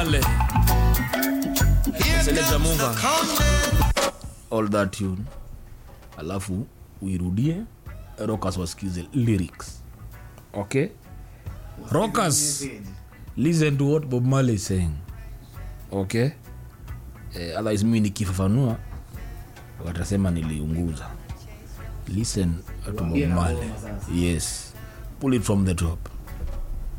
Seleza Munga all that tune, alafu uirudie rockers wasikize lyrics. Okay, rockers listen to what Bob Marley is saying. Okay, otherwise mimi nikifafanua watasema niliunguza. Listen to Bob Marley. Yes, pull it from the top.